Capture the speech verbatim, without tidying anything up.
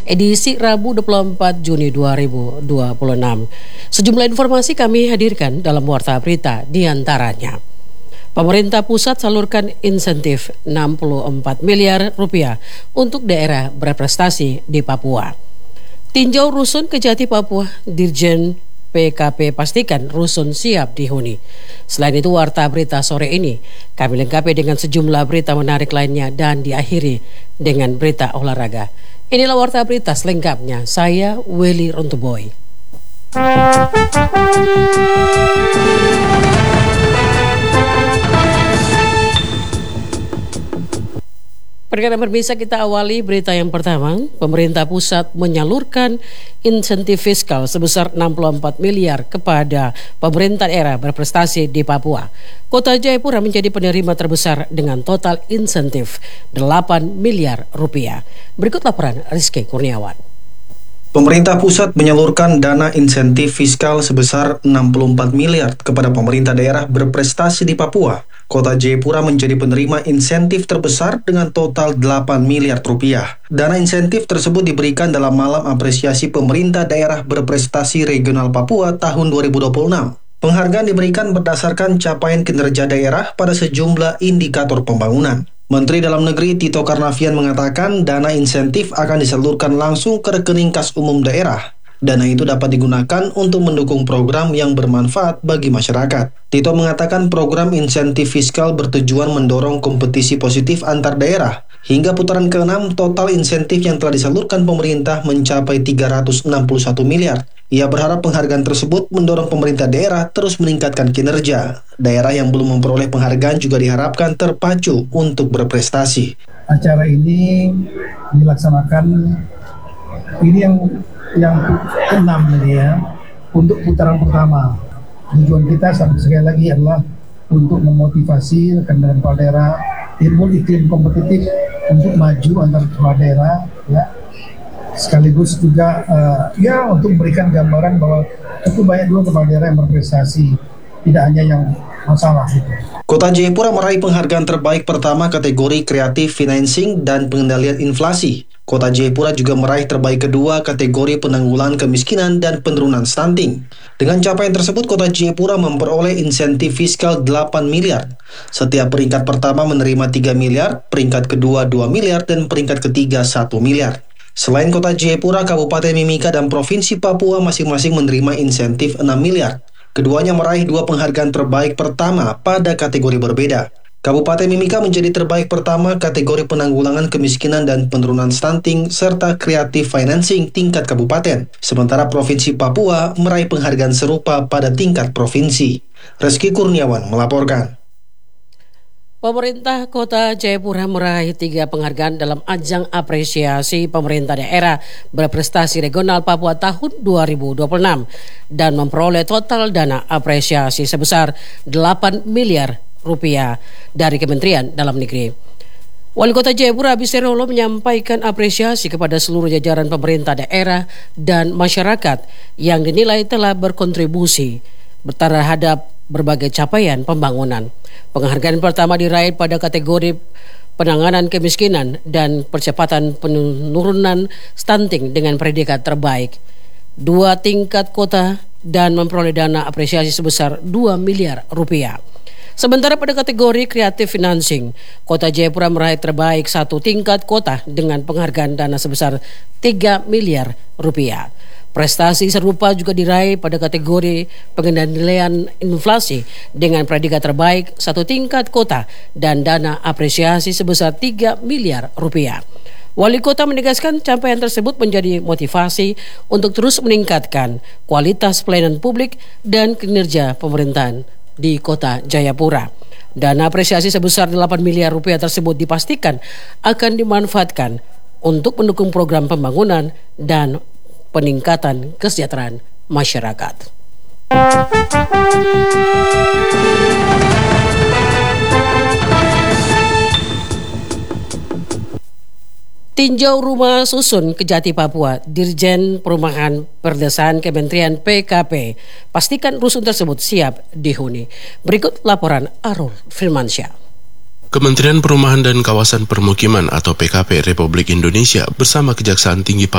edisi Rabu dua puluh empat Juni dua ribu dua puluh enam. Sejumlah informasi kami hadirkan dalam Warta Berita, di antaranya pemerintah pusat salurkan insentif enam puluh empat miliar rupiah untuk daerah berprestasi di Papua. Tinjau rusun Kejati Papua, Dirjen P K P pastikan rusun siap dihuni. Selain itu, Warta Berita sore ini kami lengkapi dengan sejumlah berita menarik lainnya dan diakhiri dengan berita olahraga. Inilah Warta Berita selengkapnya. Saya Willy Rontoboy. Perkenaan pemirsa, kita awali berita yang pertama. Pemerintah pusat menyalurkan insentif fiskal sebesar enam puluh empat miliar kepada pemerintah daerah berprestasi di Papua. Kota Jayapura menjadi penerima terbesar dengan total insentif delapan miliar rupiah. Berikut laporan Rizky Kurniawan. Pemerintah pusat menyalurkan dana insentif fiskal sebesar enam puluh empat miliar kepada pemerintah daerah berprestasi di Papua. Kota Jayapura menjadi penerima insentif terbesar dengan total delapan miliar rupiah. Dana insentif tersebut diberikan dalam malam apresiasi pemerintah daerah berprestasi regional Papua tahun dua ribu dua puluh enam. Penghargaan diberikan berdasarkan capaian kinerja daerah pada sejumlah indikator pembangunan. Menteri Dalam Negeri Tito Karnavian mengatakan dana insentif akan disalurkan langsung ke rekening kas umum daerah. Dana itu dapat digunakan untuk mendukung program yang bermanfaat bagi masyarakat. Tito mengatakan program insentif fiskal bertujuan mendorong kompetisi positif antar daerah. Hingga putaran keenam, total insentif yang telah disalurkan pemerintah mencapai tiga ratus enam puluh satu miliar. Ia berharap penghargaan tersebut mendorong pemerintah daerah terus meningkatkan kinerja. Daerah yang belum memperoleh penghargaan juga diharapkan terpacu untuk berprestasi. Acara ini dilaksanakan, ini yang yang keenam ini ya, untuk putaran pertama. Tujuan kita sekali lagi adalah untuk memotivasi rekan-rekan kepala daerah timbul iklim kompetitif untuk maju antar kepala daerah ya. Sekaligus juga uh, ya untuk memberikan gambaran bahwa cukup banyak dua kepala daerah yang berprestasi, tidak hanya yang masalah gitu. Kota Jayapura meraih penghargaan terbaik pertama kategori kreatif financing dan pengendalian inflasi. Kota Jayapura juga meraih terbaik kedua kategori penanggulangan kemiskinan dan penurunan stunting. Dengan capaian tersebut, Kota Jayapura memperoleh insentif fiskal delapan miliar. Setiap peringkat pertama menerima tiga miliar, peringkat kedua dua miliar, dan peringkat ketiga satu miliar. Selain Kota Jayapura, Kabupaten Mimika dan Provinsi Papua masing-masing menerima insentif enam miliar. Keduanya meraih dua penghargaan terbaik pertama pada kategori berbeda. Kabupaten Mimika menjadi terbaik pertama kategori penanggulangan kemiskinan dan penurunan stunting serta kreatif financing tingkat kabupaten. Sementara Provinsi Papua meraih penghargaan serupa pada tingkat provinsi. Rizky Kurniawan melaporkan. Pemerintah Kota Jayapura meraih tiga penghargaan dalam ajang apresiasi pemerintah daerah berprestasi regional Papua tahun dua ribu dua puluh enam dan memperoleh total dana apresiasi sebesar delapan miliar rupiah dari Kementerian Dalam Negeri. Wali Kota Jayapura Abisirolo menyampaikan apresiasi kepada seluruh jajaran pemerintah daerah dan masyarakat yang dinilai telah berkontribusi terhadap berbagai capaian pembangunan. Penghargaan pertama diraih pada kategori penanganan kemiskinan dan percepatan penurunan stunting dengan predikat terbaik dua tingkat kota dan memperoleh dana apresiasi sebesar dua miliar rupiah. Sementara pada kategori kreatif financing, Kota Jayapura meraih terbaik satu tingkat kota dengan penghargaan dana sebesar tiga miliar rupiah. Prestasi serupa juga diraih pada kategori pengendalian inflasi dengan predikat terbaik satu tingkat kota dan dana apresiasi sebesar tiga miliar rupiah. Wali Kota menegaskan capaian tersebut menjadi motivasi untuk terus meningkatkan kualitas pelayanan publik dan kinerja pemerintahan di Kota Jayapura. Dana apresiasi sebesar delapan miliar rupiah tersebut dipastikan akan dimanfaatkan untuk mendukung program pembangunan dan peningkatan kesejahteraan masyarakat. Tinjau rumah susun Kejati Papua, Dirjen Perumahan Perdesaan Kementerian P K P pastikan rusun tersebut siap dihuni. Berikut laporan Arul Firmansyah. Kementerian Perumahan dan Kawasan Permukiman atau P K P Republik Indonesia bersama Kejaksaan Tinggi Papua